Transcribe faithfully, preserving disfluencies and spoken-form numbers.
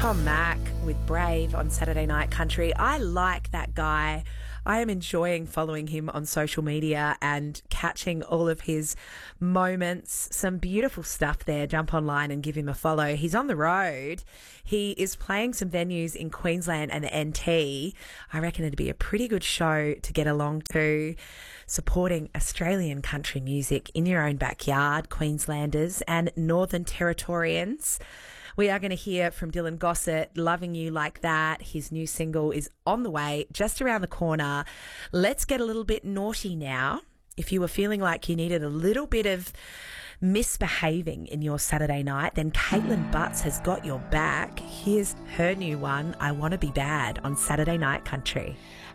Tom Mack with Brave on Saturday Night Country. I like that guy. I am enjoying following him on social media and catching all of his moments. Some beautiful stuff there. Jump online and give him a follow. He's on the road. He is playing some venues in Queensland and the N T. I reckon it'd be a pretty good show to get along to. Supporting Australian country music in your own backyard, Queenslanders and Northern Territorians. We are going to hear from Dylan Gossett, Loving You Like That. His new single is on the way, just around the corner. Let's get a little bit naughty now. If you were feeling like you needed a little bit of misbehaving in your Saturday night, then Caitlin Butts has got your back. Here's her new one, I Want to Be Bad, on Saturday Night Country.